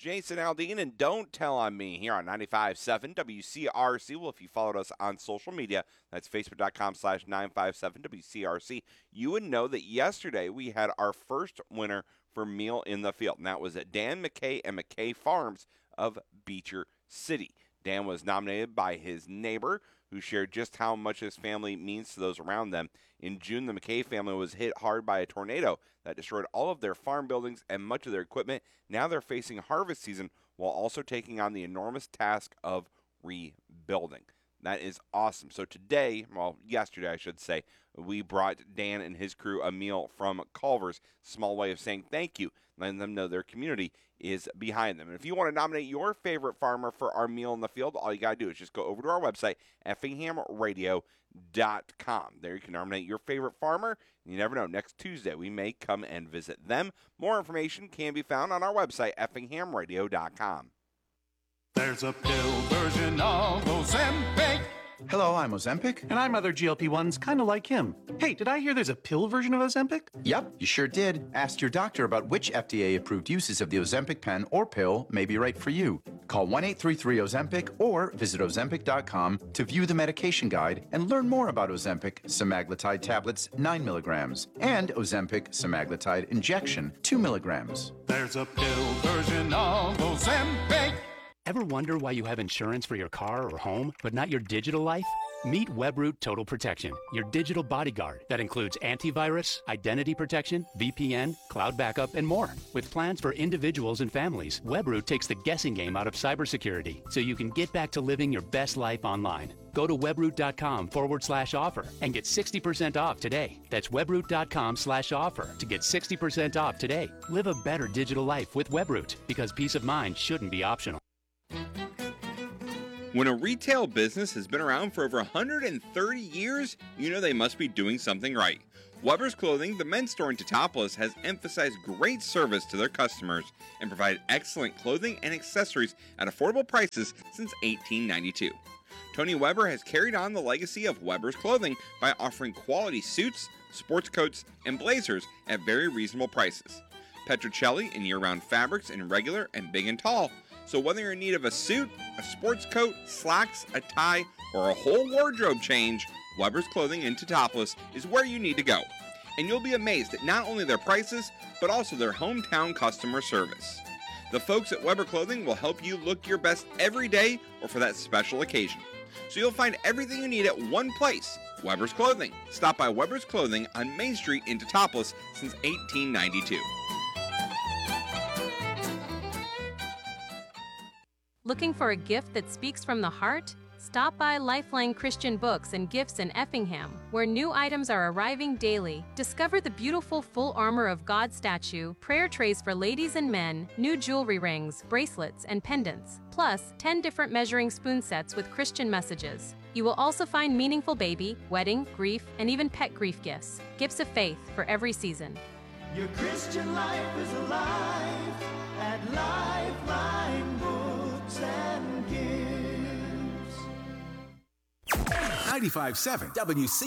Jason Aldean, and Don't Tell on Me here on 95.7 WCRC. Well, if you followed us on social media, that's facebook.com/957 WCRC, you would know that yesterday we had our first winner for Meal in the Field, and that was at Dan McKay and McKay Farms of Beecher City. Dan was nominated by his neighbor, who shared just how much his family means to those around them. In June, the McKay family was hit hard by a tornado that destroyed all of their farm buildings and much of their equipment. Now they're facing harvest season while also taking on the enormous task of rebuilding. That is awesome. So today, well, yesterday I should say, we brought Dan and his crew a meal from Culver's. Small way of saying thank you, letting them know their community is behind them. And if you want to nominate your favorite farmer for our Meal in the Field, all you got to do is just go over to our website, effinghamradio.com. There you can nominate your favorite farmer. You never know, next Tuesday we may come and visit them. More information can be found on our website, effinghamradio.com. There's a pill version of Ozempic. Hello, I'm Ozempic. And I'm other GLP-1s, kind of like him. Hey, did I hear there's a pill version of Ozempic? Yep, you sure did. Ask your doctor about which FDA-approved uses of the Ozempic pen or pill may be right for you. Call 1-833-OZEMPIC or visit Ozempic.com to view the medication guide and learn more about Ozempic semaglutide tablets 9 milligrams and Ozempic semaglutide injection 2 milligrams. There's a pill version of Ozempic. Ever wonder why you have insurance for your car or home, but not your digital life? Meet WebRoot Total Protection, your digital bodyguard that includes antivirus, identity protection, VPN, cloud backup, and more. With plans for individuals and families, WebRoot takes the guessing game out of cybersecurity so you can get back to living your best life online. Go to webroot.com/offer and get 60% off today. That's webroot.com/offer to get 60% off today. Live a better digital life with WebRoot because peace of mind shouldn't be optional. When a retail business has been around for over 130 years, you know they must be doing something right. Weber's Clothing, the men's store in Teutopolis, has emphasized great service to their customers and provided excellent clothing and accessories at affordable prices since 1892. Tony Weber has carried on the legacy of Weber's Clothing by offering quality suits, sports coats, and blazers at very reasonable prices. Petrocelli in year-round fabrics in regular and big and tall. So whether you're in need of a suit, a sports coat, slacks, a tie, or a whole wardrobe change, Weber's Clothing in Teutopolis is where you need to go. And you'll be amazed at not only their prices, but also their hometown customer service. The folks at Weber Clothing will help you look your best every day or for that special occasion. So you'll find everything you need at one place, Weber's Clothing. Stop by Weber's Clothing on Main Street in Teutopolis since 1892. Looking for a gift that speaks from the heart? Stop by Lifeline Christian Books and Gifts in Effingham, where new items are arriving daily. Discover the beautiful full armor of God statue, prayer trays for ladies and men, new jewelry rings, bracelets, and pendants, plus 10 different measuring spoon sets with Christian messages. You will also find meaningful baby, wedding, grief, and even pet grief gifts. Gifts of faith for every season. Your Christian life is alive at Lifeline Books and Gifts. 95.7 WC.